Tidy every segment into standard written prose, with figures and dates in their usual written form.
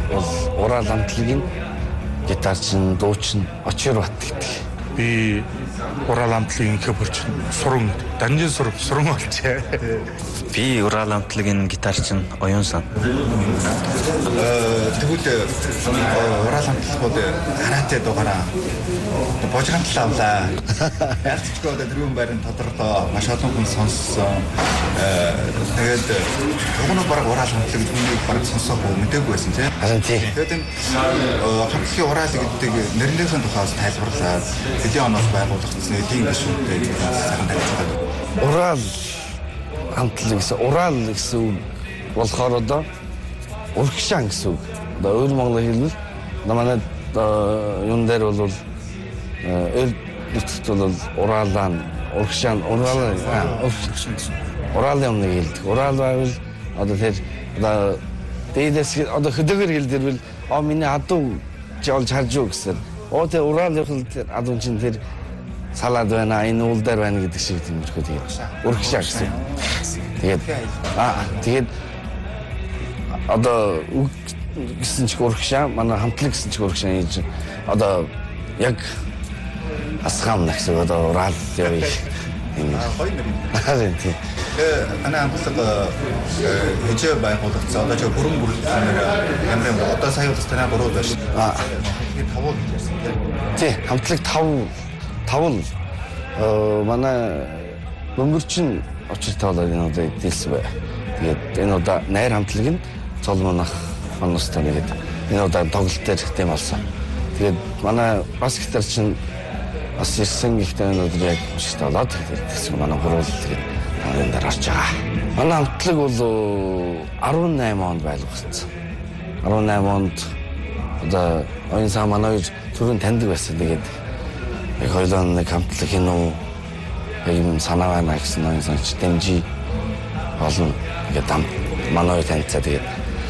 бол Урал хамтлагийн гитарчин, дуучин Очирбат гэдэг. Би Урал хамтлагийн киборчин Суран Данжин Суран болжээ. Би Урал хамтлагийн гитарчин Оюун сан. Тэгвэл Урал хамтлагууд хараатай дугаараа божигамтлаа авлаа. Ялцчгүй одоо дөрвөн байрны тодорхой маш олон хүн сонссон. Тэгээд уг нь баг Урал хамтлаг хүнийг баг сонсоог мэдээгүй байсан тийм. Харин тийм. Тэгээд хамтлагийн Урал гэдэг нэрнийхэн тухайс тайлбарлаад хэдийн оноос байгуулагдсан эдийн гишүүнтэй сайхан танилцуулаад. Урал хамтлаг гэсэн Урал гэсэн үг болохоор одоо урагшаан гэсэн үг. Одоо өөр монголоор хэлбэл манай юун дээр бол нутагт бол Уралаан урагшаан Уралын өмнө хэлдэг. Урал байвал одоо тэр одоо дээдээс одоо хөдөөгөр хэлдэрвэл миний адуу чи олж харж юу гэсэн. Тэр Уралын адуу чинь тэр салаад байна, энэ уул дээр байна гэдэг шиг тиймэрхүү тэгээд урагшаа гэсэн. Тэгээд одоо үг гэсэн ч урагшаа, манай хамтлаг гэсэн ч урагшаа хийж одоо яг асгаам гэсэн одоо Урал явъя. Хоёр нэр. Харин тийм. Манай хамтлаг хижээ байгуулагдсан. Одоо ч бүрэн ямар одоо сая удаа танаа буруу байна шүү. Тэгээд 5 л ярьсан тийм. Хамтлаг 5 манай бөмбөрчин очиртаалаа энэ удаа дийлсэн бай. Тэгээд энэ удаа найр хамтлаг нь цолмонах манустай нэгэд энэ удаа тоглолт дээр тийм болсон. Тэгээд манай бас гитарчин бас ирсэн гэхдээ энэ удаа яг очиртаалаад тэгсэн манай гурвал тэгээд энэ дээр орж байгаа. Манай хамтлаг бол 18 онд байлгуулсан. 18 онд одоо оюун сан манай түрүүн таньдаг байсан. Тэгээд яг хоёулаа нэг хамтлаг хийнэ юм санаа байна гэсэн оюун санч дэмжи олон ингээд манай таньцаа тэгээд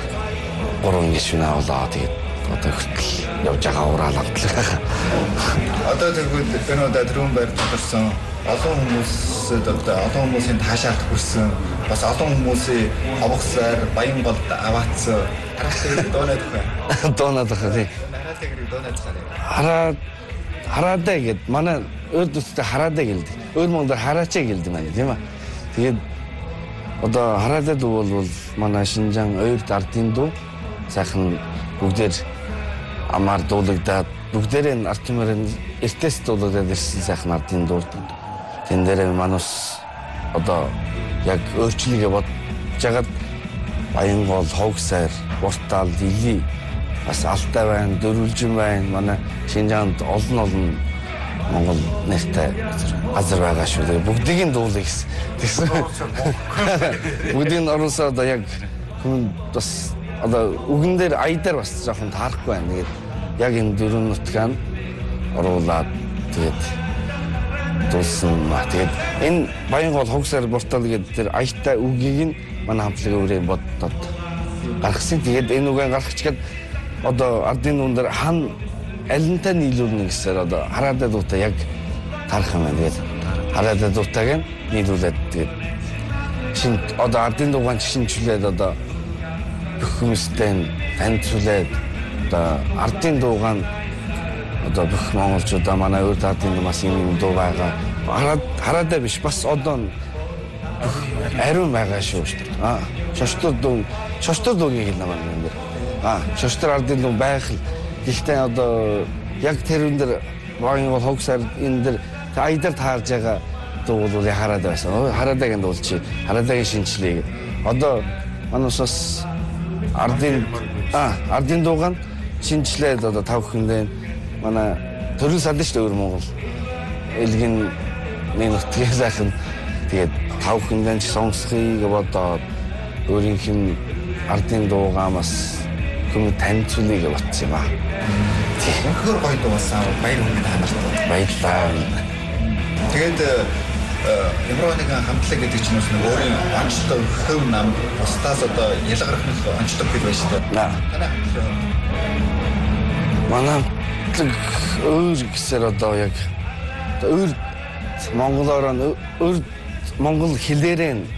3 гишүүн авлаа тэгээд одоо хүртэл явж байгаа Урал хамтлаг. Одоо тэгвэл энэ удаа дөрвөн байр тодорсон олон хүмүүсийн таашаалт хүрсэн бас олон хүмүүсийн авахсаар баян болд аваацсан хараатай доонод байна. Доонод байна тий. Хараатай гэрэг доонод цаарай. Хараатай гэд манай өөр дэвтэртэй хараатай гэлдэг. Өөр монголоор хараачаа гэлдэг маань тийм ээ. Тэгээд одоо хараатай дуу бол манай Шинжаан ойрт ардын дуу сайхан бүгдээр амар дуулагдаад бүгдээрээ ард түмээрээ эртээс дуулагдаад ирсэн сайхан ардын дуу. Тэн дээр манус одоо яг өөрчлөлийгээ бодож жагаад Баянгол, Ховгсайр, Буртаал, Дили бас Алтай байна, Дөрвөлжин байна. Манай Шинжаанд олон Монгол нэртэй газар байгаа шүү. Бүгдийг нь дуулъя гэсэн. Бүгдийн орносоо одоо яг хүн бас одоо үгэн дээр ая дээр бас жоохон таарахгүй байна. Тэгээд яг энэ дөрвөн нутгаар оруулаад тэгээд дуулсан ба. Тэгээд энэ Баянгол, Ховгсайр, Буртаал гэдэг тэр аятай үгийг нь манай хамтлагийн өрөө боддод гаргасан. Тэгээд энэ үгээ гаргахчаад одоо ардын дуун дээр хан алинтай нийлүүлнэ гэсээр одоо хараатай дуутай яг тарах юм байна. Тэгээд хараатай дуутайг нь нийлүүлээд тэгээд одоо ардын дуугаан шинжлээд одоо бүх хүмүүстэй танилцуулаад одоо ардын дуугаан одоо бүх монголчуудаа манай өөр ардын дуу бас юм дуу байгаа. Хараатай биш бас одоо ариун байгаа шүү дээ. Шоштор дуугийн хэл намаа юм дээр. Шоштор ардын дуу байх л гэхдээ одоо яг тэр энэ дэр Баянгол, Ховгсайр энэ дэр аядар таарж байгаа дуу бол хараатай байсан. Хараатай дуулч хараатай шинжлэе. Одоо манайс бас ардын дуугаан шинжлээд одоо тав хүндээ манай төрөл сад шүү дээ өөр Монгол. Элгийн нэг нутгийн сайхан тэгээд тав хүндээ сонсхийг бодоод өөрийнх нь ардын дуугаа бас хүмүүс танилцуулъя гэж бодсон юм аа. Тэгэхээр гоё дуусаа баяр хүргэе танарт. Баярлалаа. Тэгээд ямар нэг хамтлаг гэдэг чинь бас нэг өөрийн онцлог хөв нам бусдаас одоо ялгарх нэг онцлог гэж байна шүү дээ. Танай хамтлаг. Манай хамтлаг өөр гэсээр одоо яг өөр монголоор өөр монгол хэлээрээ